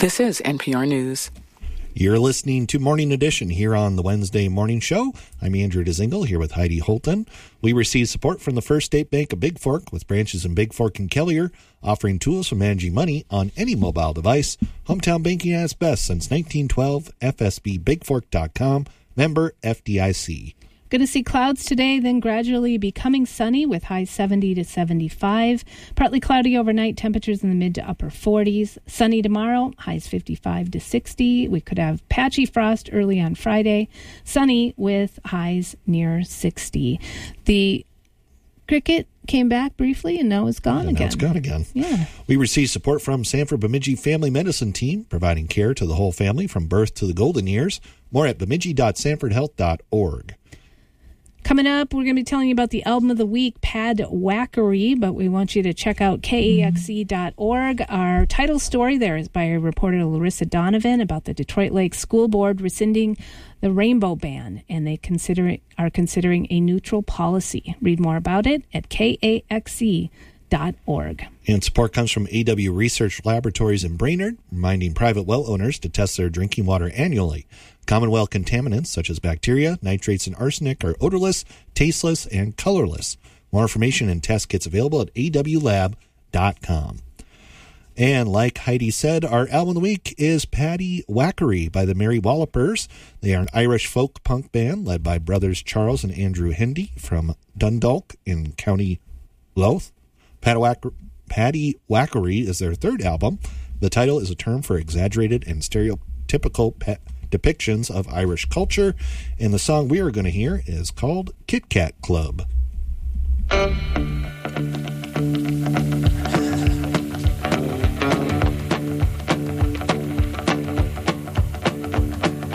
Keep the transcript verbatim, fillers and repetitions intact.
This is N P R News. You're listening to Morning Edition here on the Wednesday Morning Show. I'm Andrew DeZingle here with Heidi Holton. We receive support from the First State Bank of Big Fork with branches in Big Fork and Kelliher, offering tools for managing money on any mobile device. Hometown banking at its best since nineteen twelve. F S B big fork dot com. Member F D I C. Going to see clouds today, then gradually becoming sunny with highs seventy to seventy-five. Partly cloudy overnight, temperatures in the mid to upper forties. Sunny tomorrow, highs fifty-five to sixty. We could have patchy frost early on Friday. Sunny with highs near sixty. The cricket came back briefly and now it's gone and again. Now it's gone again. Yeah. We receive support from Sanford Bemidji Family Medicine Team, providing care to the whole family from birth to the golden years. More at bemidji dot sanford health dot org. Coming up, we're going to be telling you about the album of the week, Pad Wackery, but we want you to check out K A X E dot org. Our title story there is by reporter Larissa Donovan about the Detroit Lake School Board rescinding the rainbow ban, and they consider are considering a neutral policy. Read more about it at K A X E dot org. And support comes from A W Research Laboratories in Brainerd, reminding private well owners to test their drinking water annually. Common well contaminants such as bacteria, nitrates, and arsenic are odorless, tasteless, and colorless. More information and test kits available at A W lab dot com. And like Heidi said, our album of the week is Paddy Wackery by the Mary Wallopers. They are an Irish folk punk band led by brothers Charles and Andrew Hindy from Dundalk in County Louth. Paddy Wackery, Paddy Wackery is their third album. The title is a term for exaggerated and stereotypical pe- depictions of Irish culture, and the song we are going to hear is called Kit Kat Club.